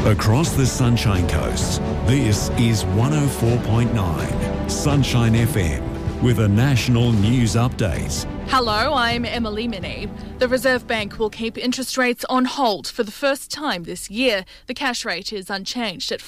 Across the Sunshine Coast, this is 104.9 Sunshine FM with a national news update. Hello, I'm Emily Minnie. The Reserve Bank will keep interest rates on hold for the first time this year. The cash rate is unchanged at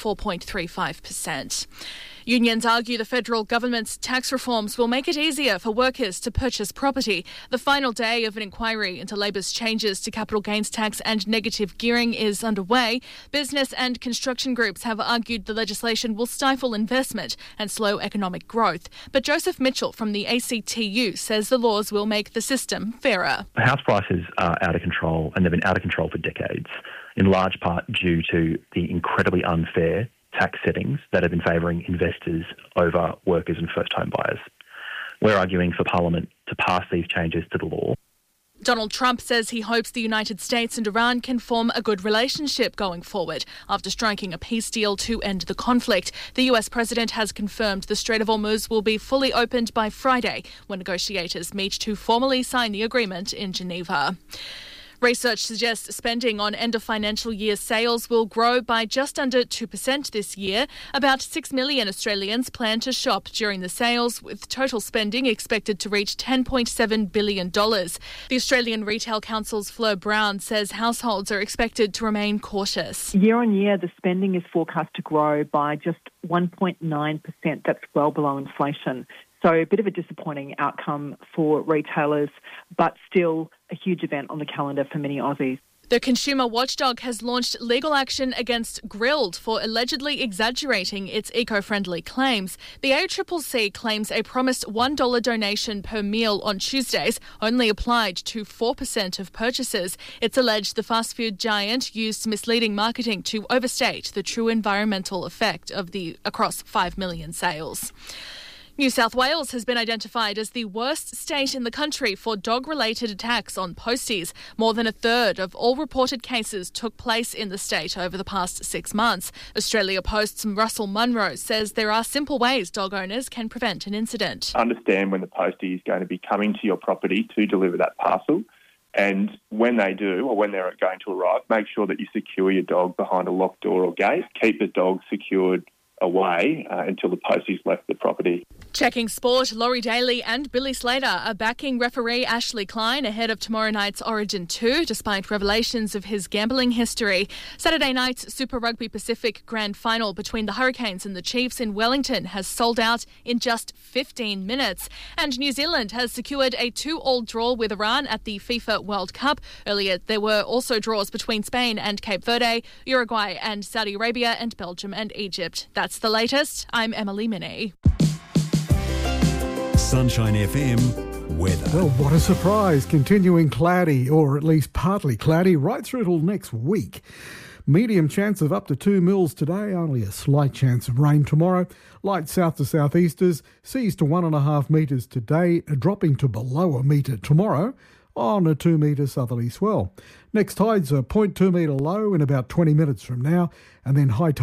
4.35%. Unions argue the federal government's tax reforms will make it easier for workers to purchase property. The final day of an inquiry into Labor's changes to capital gains tax and negative gearing is underway. Business and construction groups have argued the legislation will stifle investment and slow economic growth. But Joseph Mitchell from the ACTU says the laws will make the system fairer. House prices are out of control, and they've been out of control for decades, in large part due to the incredibly unfair tax settings that have been favouring investors over workers and first-home buyers. We're arguing for Parliament to pass these changes to the law. Donald Trump says he hopes the United States and Iran can form a good relationship going forward after striking a peace deal to end the conflict. The US president has confirmed the Strait of Hormuz will be fully opened by Friday when negotiators meet to formally sign the agreement in Geneva. Research suggests spending on end of financial year sales will grow by just under 2% this year. About 6 million Australians plan to shop during the sales, with total spending expected to reach $10.7 billion. The Australian Retail Council's Fleur Brown says households are expected to remain cautious. Year on year, the spending is forecast to grow by just 1.9%. That's well below inflation. So a bit of a disappointing outcome for retailers, but still a huge event on the calendar for many Aussies. The consumer watchdog has launched legal action against Grill'd for allegedly exaggerating its eco-friendly claims. The ACCC claims a promised $1 donation per meal on Tuesdays only applied to 4% of purchases. It's alleged the fast food giant used misleading marketing to overstate the true environmental effect of the across 5 million sales. New South Wales has been identified as the worst state in the country for dog-related attacks on posties. More than a third of all reported cases took place in the state over the past 6 months. Australia Post's Russell Munro says there are simple ways dog owners can prevent an incident. Understand when the postie is going to be coming to your property to deliver that parcel. And when they do, or when they're going to arrive, make sure that you secure your dog behind a locked door or gate. Keep the dog secured away until the postie's left the property. Checking sport, Laurie Daly and Billy Slater are backing referee Ashley Klein ahead of tomorrow night's Origin 2, despite revelations of his gambling history. Saturday night's Super Rugby Pacific Grand Final between the Hurricanes and the Chiefs in Wellington has sold out in just 15 minutes. And New Zealand has secured a 2-all draw with Iran at the FIFA World Cup. Earlier, there were also draws between Spain and Cape Verde, Uruguay and Saudi Arabia, and Belgium and Egypt. That's the latest. I'm Emily Minnie. Sunshine FM weather. Well, what a surprise. Continuing cloudy, or at least partly cloudy, right through till next week. Medium chance of up to 2 mils today, only a slight chance of rain tomorrow. Light south to southeasters, seas to 1.5 metres today, dropping to below a metre tomorrow on a 2 metre southerly swell. Next tide's a 0.2 metre low in about 20 minutes from now, and then high tide